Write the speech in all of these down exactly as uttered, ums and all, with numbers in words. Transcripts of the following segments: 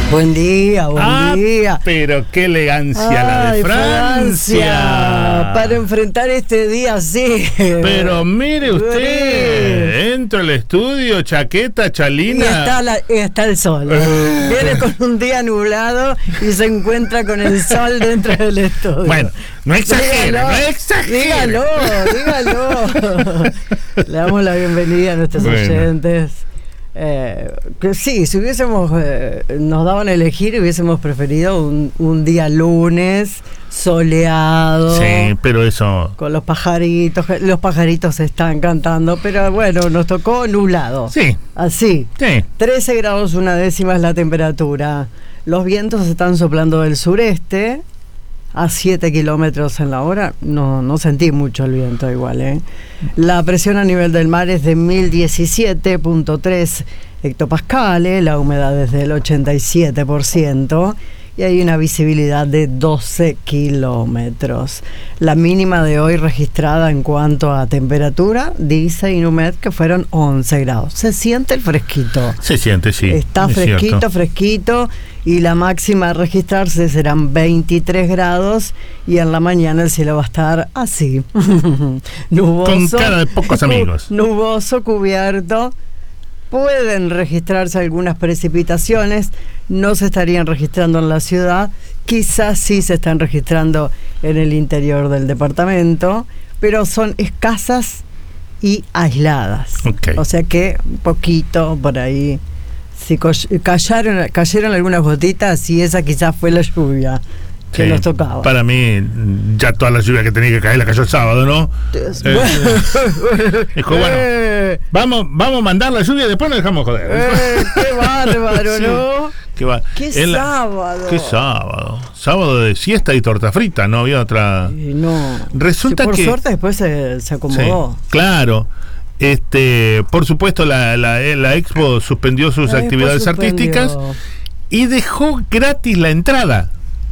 Buen día, buen ah, día. Pero qué elegancia. Ay, la de Francia. Francia. Para enfrentar este día así. Pero mire usted, entro al estudio, chaqueta, chalina. Y está, la, está el sol. Viene con un día nublado y se encuentra con el sol dentro del estudio. Bueno, no exagere, dígalo, no exagere. Dígalo, dígalo. Le damos la bienvenida a nuestros bueno. oyentes. Eh, que sí, si hubiésemos, eh, nos daban a elegir, hubiésemos preferido un, un día lunes soleado. Sí, pero eso. Con los pajaritos, los pajaritos están cantando, pero bueno, nos tocó nublado. Sí. Así. Sí. trece grados una décima es la temperatura. Los vientos están soplando del sureste a siete kilómetros en la hora. No, no sentí mucho el viento igual, ¿eh? La presión a nivel del mar es de mil diecisiete punto tres hectopascales, la humedad es del ochenta y siete por ciento y hay una visibilidad de doce kilómetros. La mínima de hoy registrada en cuanto a temperatura, dice Inumet que fueron once grados. Se siente el fresquito. Se siente, sí. Está fresquito, cierto. fresquito. Y la máxima a registrarse serán veintitrés grados y en la mañana el cielo va a estar así. Nuboso. Con cara de pocos amigos. Nuboso, cubierto. Pueden registrarse algunas precipitaciones, no se estarían registrando en la ciudad, quizás sí se están registrando en el interior del departamento, pero son escasas y aisladas. Okay. O sea que un poquito por ahí. Si cayeron, cayeron algunas gotitas y esa quizás fue la lluvia que sí, nos tocaba. Para mí, ya toda la lluvia que tenía que caer la cayó el sábado, ¿no? Eh, dijo, bueno, vamos, vamos a mandar la lluvia y después nos dejamos joder. Eh, ¡Qué bárbaro, ¿no? Sí, qué va. ¡Qué el, sábado! ¡Qué sábado! Sábado de siesta y torta frita, no había otra. Sí, no. Resulta sí, por que. Por suerte después se, se acomodó. Sí, claro. Este, por supuesto, la, la, la Expo suspendió sus la actividades Expo suspendió. artísticas y dejó gratis la entrada.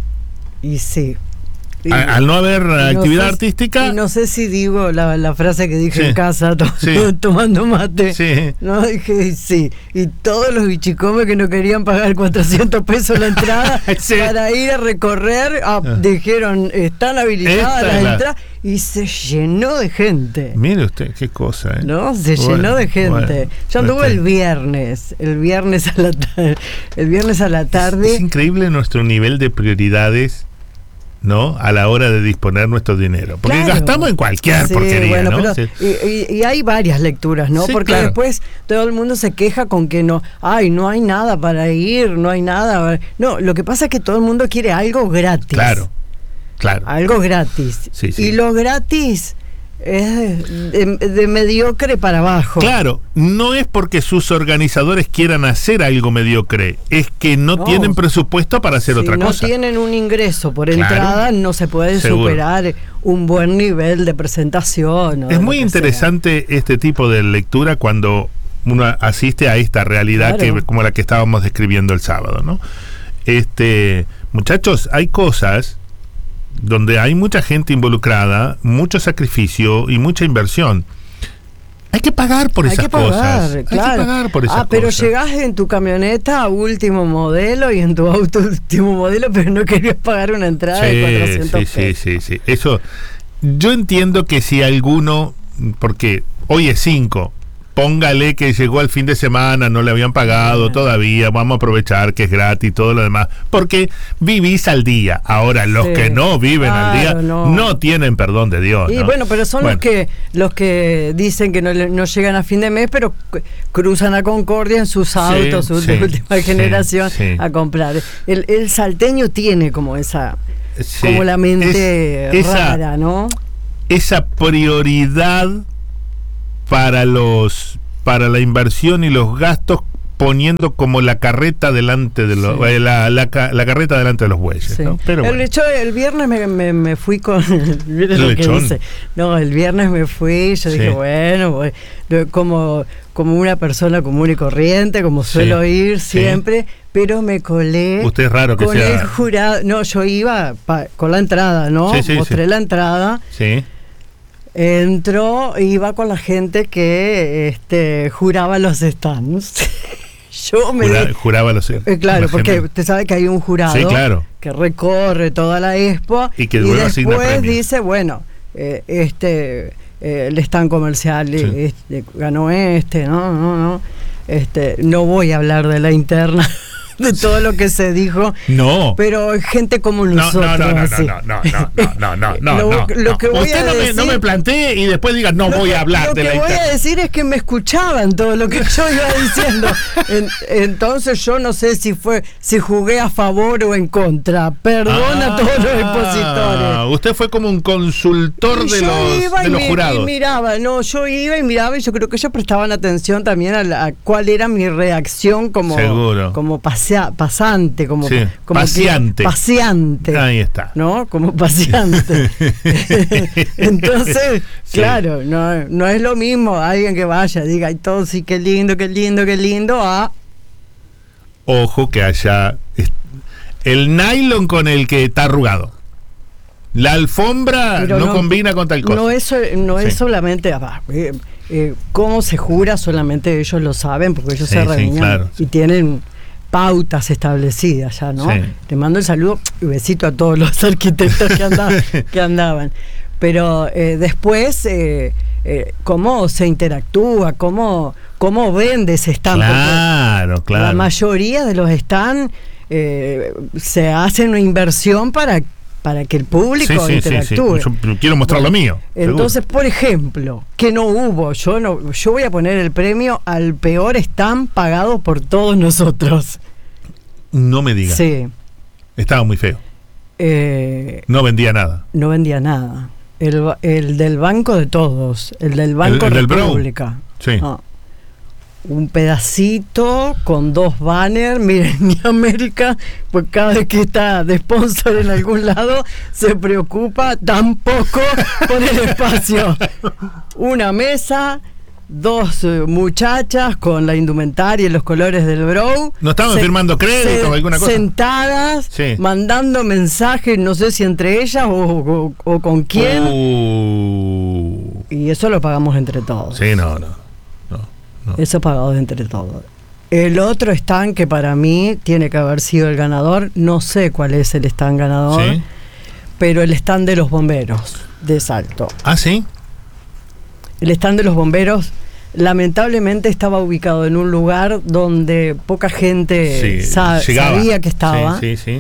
Y sí. Y, a, al no haber no actividad sé, artística. Y no sé si digo la, la frase que dije sí, en casa, to, sí, tomando mate. Sí. No, dije sí. Y todos los bichicomes que no querían pagar cuatrocientos pesos la entrada sí, para ir a recorrer, a, ah. dijeron, están habilitadas las la... entradas. Y se llenó de gente. Mire usted, qué cosa, ¿eh? No, se bueno, llenó de gente. Bueno, Yo anduve este... el viernes, el viernes a la tarde, el viernes a la tarde. Es, es increíble nuestro nivel de prioridades, ¿no? A la hora de disponer nuestro dinero. Porque claro, gastamos en cualquier sí, porquería, bueno, ¿no? Pero, sí. y, y, y hay varias lecturas, ¿no? Sí, porque claro. después todo el mundo se queja con que no, ay, no hay nada para ir, no hay nada. No, lo que pasa es que todo el mundo quiere algo gratis. Claro. Claro. Algo gratis. Sí, sí. Y lo gratis es de, de, de mediocre para abajo. Claro, no es porque sus organizadores quieran hacer algo mediocre, es que no, no tienen presupuesto para hacer si otra no cosa. No tienen un ingreso por claro, entrada, no se puede seguro. superar un buen nivel de presentación. Es muy interesante sea. este tipo de lectura cuando uno asiste a esta realidad claro. que como la que estábamos describiendo el sábado, ¿no? Este, muchachos, hay cosas donde hay mucha gente involucrada, mucho sacrificio y mucha inversión. Hay que pagar por hay esas que pagar, cosas. Claro. Hay que pagar por esas ah, pero cosas. Llegás en tu camioneta último modelo y en tu auto último modelo, pero no querías pagar una entrada sí, de cuatrocientos sí, pesos. Sí, sí, sí. Eso, yo entiendo que si alguno, porque hoy es cinco, póngale que llegó al fin de semana, no le habían pagado sí. todavía, vamos a aprovechar que es gratis y todo lo demás, porque vivís al día. Ahora, los sí. que no viven claro, al día no. no tienen perdón de Dios. Y ¿no? bueno, pero son bueno. los que los que dicen que no, no llegan a fin de mes, pero cruzan a Concordia en sus autos sí, sí, de última sí, generación sí. a comprar. El, el salteño tiene como esa, sí. como la mente es, rara, esa, ¿no? Esa prioridad para los para la inversión y los gastos, poniendo como la carreta delante de los sí. la, la, la carreta delante de los bueyes, sí. ¿no? Pero el, bueno. hecho, el viernes me, me, me fui con el lo que lechón. dice. No, el viernes me fui, yo sí. dije, bueno, voy, como como una persona común y corriente, como sí. suelo ir siempre, sí. pero me colé. Usted es raro que con sea. el jurado. No, yo iba pa, con la entrada, ¿no? Sí, sí, Mostré sí. la entrada. Sí. Entró, iba con la gente que este, juraba los stands. yo me... Jura, juraba los... Eh, claro, porque usted sabe que hay un jurado sí, claro. que recorre toda la expo y, que y después premio. dice, bueno, eh, este, eh, el stand comercial sí. este, ganó este, no, no, no, este, no voy a hablar de la interna. De todo lo que se dijo. No. Pero gente como nosotros. No, no, no, así. no, no, no, no, no, no, lo, no, lo que no. voy Usted a no, decir, me, no me plantee y después diga, no voy a hablar de la Lo que voy interna. a decir es que me escuchaban todo lo que yo iba diciendo. En, entonces yo no sé si fue, si jugué a favor o en contra. Perdón ah, a todos los expositores. Usted fue como un consultor de yo los, iba de los y, jurados. Y miraba, no, yo iba y miraba y yo creo que ellos prestaban atención también a, la, a cuál era mi reacción como, Seguro. como pasea, pasante. Como, sí, como paseante. Que, paseante. Ahí está. ¿No? Como paseante. Entonces, sí. claro, no, no es lo mismo alguien que vaya, diga, y todo sí, qué lindo, qué lindo, qué lindo, a... Ojo que haya el nylon con el que está arrugado. La alfombra no, no combina con tal cosa. No es, no es sí. solamente... Ah, eh, eh, cómo se jura, solamente ellos lo saben, porque ellos sí, se reúnen sí, claro, y sí. tienen... pautas establecidas ya, ¿no? Sí. Te mando el saludo y besito a todos los arquitectos que andaban. que andaban. Pero eh, después, eh, eh, cómo se interactúa, cómo, cómo vende ese stand. Claro, claro. La mayoría de los stands eh, se hace una inversión para, para que el público sí, sí, interactúe. Sí, sí. Yo quiero mostrar bueno, lo mío. Entonces, seguro. por ejemplo, que no hubo, yo no, yo voy a poner el premio al peor stand pagado por todos nosotros. No me diga. Sí. Estaba muy feo. Eh, no vendía nada. No vendía nada. El, el del Banco de Todos, el del Banco el, el República. Sí. Ah, un pedacito con dos banners, miren, ni América, pues cada vez que está de sponsor en algún lado, se preocupa tampoco por el espacio. Una mesa, dos eh, muchachas con la indumentaria y los colores del Bro. ¿No estaban se, firmando créditos o alguna cosa? Sentadas, sí. mandando mensajes, no sé si entre ellas o, o, o con quién. Uh. Y eso lo pagamos entre todos. Sí, no, no. No. Eso pagado entre todos. El otro stand que para mí tiene que haber sido el ganador, no sé cuál es el stand ganador, ¿sí? Pero el stand de los bomberos de Salto. ¿Ah, sí? El stand de los bomberos lamentablemente estaba ubicado en un lugar donde poca gente sí, sa- sabía que estaba. Sí, sí, sí.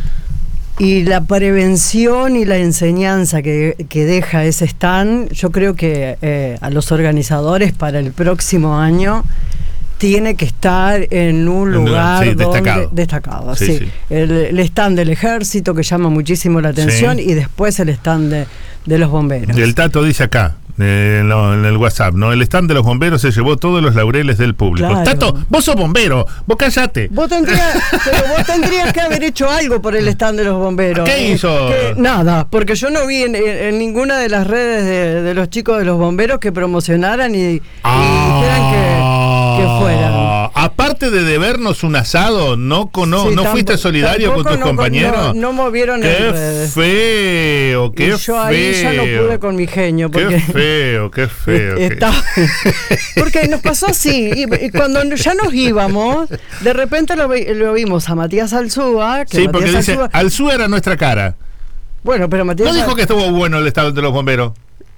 Y la prevención y la enseñanza que, que deja ese stand, yo creo que eh, a los organizadores para el próximo año tiene que estar en un lugar sí, donde, destacado. destacado sí, sí. Sí. El, el stand del ejército que llama muchísimo la atención sí. Y después el stand de, de los bomberos. El Tato dice acá, eh, no, en el WhatsApp, ¿no? El stand de los bomberos se llevó todos los laureles del público. Claro. Tato, vos sos bombero, vos callate. Vos tendrías, pero vos tendrías que haber hecho algo por el stand de los bomberos. ¿Qué hizo? Que, nada, porque yo no vi en, en, en ninguna de las redes de, de los chicos de los bomberos que promocionaran y, ah, y dijeran que, que fueran. Aparte de debernos un asado, ¿no, no, sí, no fuiste solidario con tus no, compañeros? No, no movieron ¡Qué en redes. feo! ¡Qué y yo feo! ahí ya no pude con mi genio. Porque ¡Qué feo! ¡Qué feo! Está, porque nos pasó así. Y, y cuando ya nos íbamos, de repente lo, lo vimos a Matías Alzúa. Que sí, Matías porque Alzúa, dice, Alzúa era nuestra cara. Bueno, pero Matías... ¿No dijo que estuvo bueno el estado de los bomberos?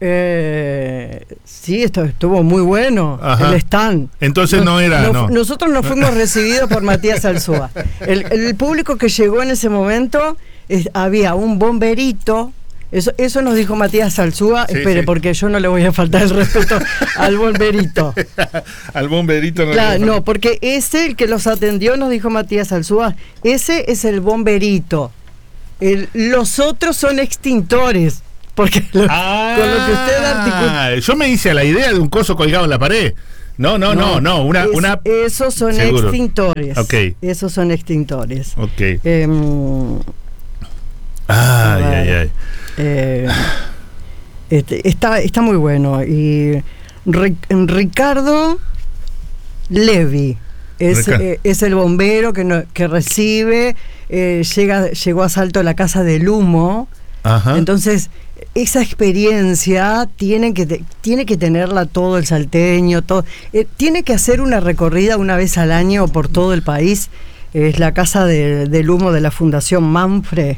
Eh, sí, esto estuvo muy bueno. Ajá. El stand. Entonces no, no era. No, no. Nosotros no fuimos recibidos por Matías Alzúa. El, el público que llegó en ese momento es, había un bomberito. Eso, eso nos dijo Matías Alzúa. Sí, espere, sí. Porque yo no le voy a faltar el respeto al bomberito. Al bomberito no. Claro, no, porque ese, el que los atendió, nos dijo Matías Alzúa. Ese es el bomberito. El, los otros son extintores. Porque lo, ah, con lo que usted articula. Yo me hice la idea de un coso colgado en la pared. No, no, no, no, no una, es, una. Esos son seguro. extintores. Ok. Esos son extintores. Ok. Eh, ay, ay, ay. Eh, este, está, está muy bueno. Y Ric, Ricardo Levi es, eh, es el bombero que, no, que recibe, eh, llega, llegó a Salto a la Casa del Humo. Ajá. Entonces esa experiencia tiene que, te, tiene que tenerla todo el salteño, todo, eh, tiene que hacer una recorrida una vez al año por todo el país. Es la Casa de, del Humo de la Fundación Manfre.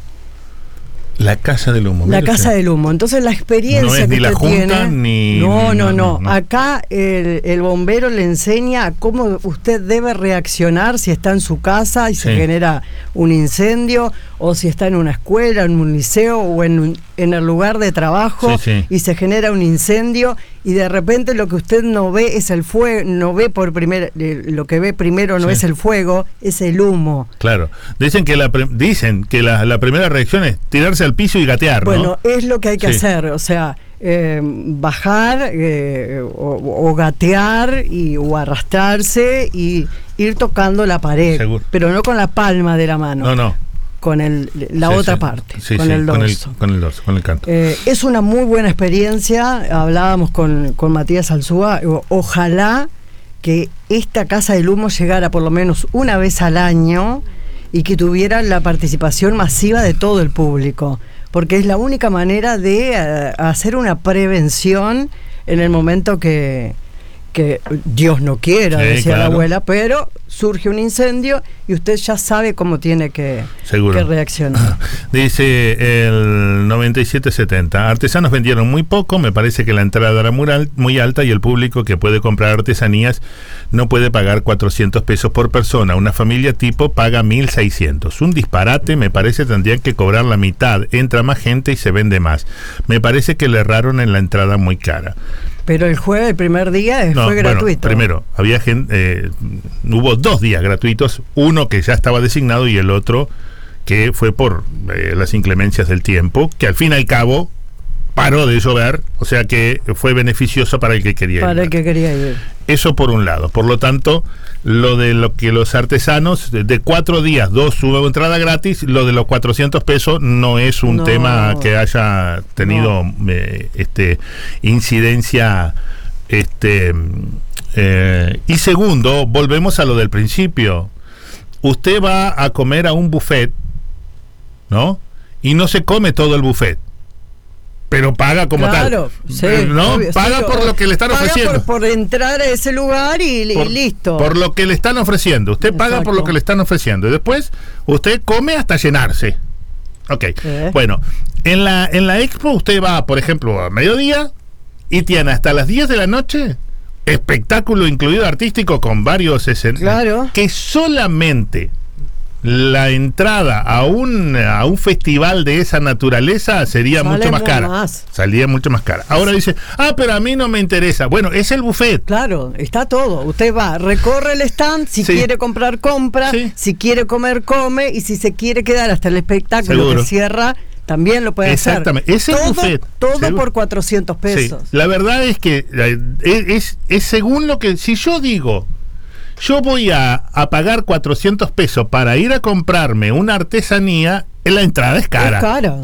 La Casa del Humo. La Casa del Humo. Entonces la experiencia no es que ni la usted Junta, tiene, ni... No, no, no, no, no. Acá el, el bombero le enseña cómo usted debe reaccionar si está en su casa y sí. se genera un incendio, o si está en una escuela, en un liceo o en, un, en el lugar de trabajo, sí, sí. y se genera un incendio y de repente lo que usted no ve es el fuego, no ve por primera, lo que ve primero no sí. es el fuego, es el humo. Claro. Dicen que la dicen que la, la primera reacción es tirarse al piso y gatear, ¿no? Bueno, es lo que hay que sí. hacer, o sea, eh, bajar eh, o, o gatear y, o arrastrarse y ir tocando la pared, Seguro. Pero no con la palma de la mano. No, no. Con el, la sí, otra sí. parte, sí, con, sí. el dorso. Con, el, con el dorso, con el canto. Eh, es una muy buena experiencia, hablábamos con, con Matías Alzúa, ojalá que esta Casa del Humo llegara por lo menos una vez al año y que tuviera la participación masiva de todo el público, porque es la única manera de uh, hacer una prevención en el momento que, que Dios no quiera, sí, decía claro. la abuela, pero surge un incendio y usted ya sabe cómo tiene que, que reaccionar. Dice el noventa y siete setenta, artesanos vendieron muy poco, me parece que la entrada era muy, al, muy alta y el público que puede comprar artesanías no puede pagar cuatrocientos pesos por persona, una familia tipo paga mil seiscientos, un disparate, me parece tendrían que cobrar la mitad, entra más gente y se vende más, me parece que le erraron en la entrada muy cara. Pero el jueves, el primer día, no, fue bueno, gratuito. Primero, había gente, eh, hubo dos días gratuitos, uno que ya estaba designado y el otro que fue por eh, las inclemencias del tiempo, que al fin y al cabo paró de llover, o sea que fue beneficioso para el que quería ir. Para el que quería ir. Eso por un lado. Por lo tanto, lo de lo que los artesanos, de, de cuatro días, dos hubo entrada gratis, lo de los cuatrocientos pesos no es un no, tema que haya tenido no. eh, este incidencia. Este eh, y segundo, volvemos a lo del principio. Usted va a comer a un buffet, ¿no? Y no se come todo el buffet, pero paga como claro, tal. Sí, ¿no? Obvio, paga sí, por lo que le están paga ofreciendo. Por, por entrar a ese lugar y, por, y listo. Por lo que le están ofreciendo. Usted Exacto. paga por lo que le están ofreciendo. Y después usted come hasta llenarse. Ok. ¿Eh? Bueno, en la, en la expo usted va, por ejemplo, a mediodía y tiene hasta las diez de la noche espectáculo incluido artístico con varios escenarios. Claro. Que solamente la entrada a un a un festival de esa naturaleza sería Sale mucho más cara. Más. Salía mucho más cara. Ahora dice, ah, pero a mí no me interesa. Bueno, es el buffet. Claro, está todo. Usted va, recorre el stand, si sí. quiere comprar, compra, sí. si quiere comer, come, y si se quiere quedar hasta el espectáculo Seguro. que cierra, también lo puede Exactamente. hacer. Exactamente, ese todo, todo Seguro. por cuatrocientos pesos. Sí. La verdad es que es, es, es según lo que, si yo digo, yo voy a, a pagar cuatrocientos pesos para ir a comprarme una artesanía, la entrada es cara. Es cara.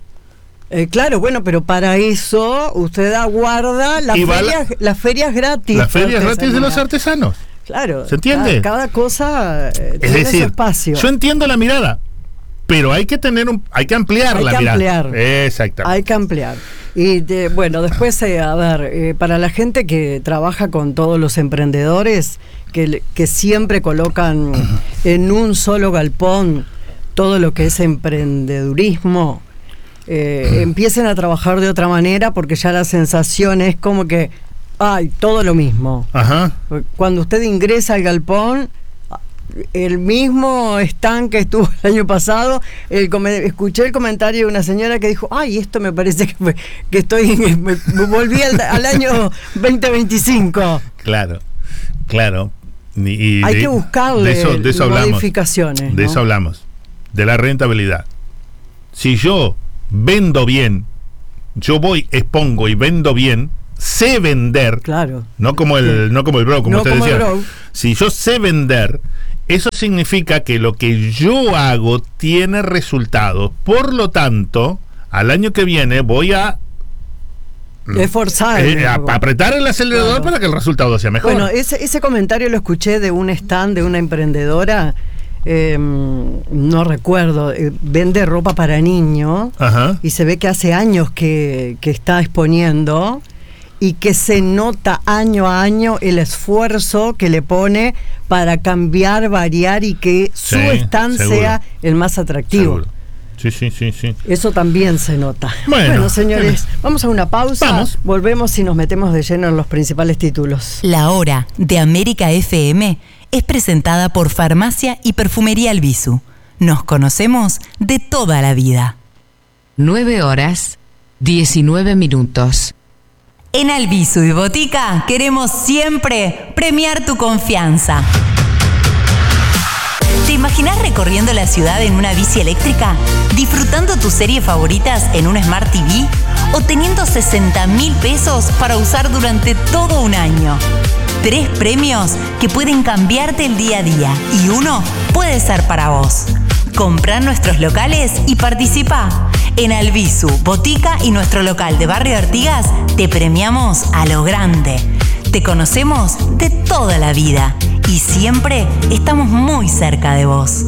Eh, claro, bueno, pero para eso usted aguarda las ferias, la, las ferias gratis. Las ferias gratis de los artesanos. Claro. ¿Se entiende? Cada, cada cosa eh, es tiene decir, su espacio. Yo entiendo la mirada, pero hay que tener un, hay que ampliar hay la que mirada. Ampliar. Exactamente. Hay que ampliar. Y de, bueno, después, eh, a ver, eh, para la gente que trabaja con todos los emprendedores, que, que siempre colocan en un solo galpón todo lo que es emprendedurismo, eh, empiecen a trabajar de otra manera, porque ya la sensación es como que, ay, todo lo mismo. Ajá. Cuando usted ingresa al galpón, el mismo stand que estuvo el año pasado, el escuché el comentario de una señora que dijo, ay, esto me parece que, me, que estoy me, me volví al, al año veinte veinticinco. Claro, claro. Y, y hay de, que buscarle de eso, de eso modificaciones. Hablamos, de ¿no? eso hablamos, de la rentabilidad. Si yo vendo bien, yo voy, expongo y vendo bien, sé vender, claro, no como el, sí. no como el bro, como no usted como decía. El bro. Si yo sé vender, eso significa que lo que yo hago tiene resultados. Por lo tanto, al año que viene voy a esforzar, eh, a, a apretar el acelerador claro. para que el resultado sea mejor. Bueno, ese, ese comentario lo escuché de un stand de una emprendedora eh, no recuerdo, eh, vende ropa para niños. Ajá. Y se ve que hace años que, que está exponiendo y que se nota año a año el esfuerzo que le pone para cambiar, variar y que su sí, stand seguro. sea el más atractivo. Seguro. Sí, sí, sí, sí. Eso también se nota. Bueno, bueno señores, bueno. vamos a una pausa. Vamos. Volvemos y nos metemos de lleno en los principales títulos. La Hora de América F M es presentada por Farmacia y Perfumería Albizu. Nos conocemos de toda la vida. nueve horas, diecinueve minutos. En Albizu y Botica queremos siempre premiar tu confianza. ¿Te imaginas recorriendo la ciudad en una bici eléctrica? ¿Disfrutando tus series favoritas en un Smart T V? ¿O teniendo sesenta mil pesos para usar durante todo un año? Tres premios que pueden cambiarte el día a día y uno puede ser para vos. Comprá nuestros locales y participa. En Albizu, Botica y nuestro local de Barrio Artigas te premiamos a lo grande. Te conocemos de toda la vida y siempre estamos muy cerca de vos.